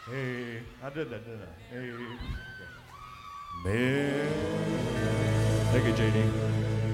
Hey, I did that, didn't I? Hey. Man. Thank you, JD.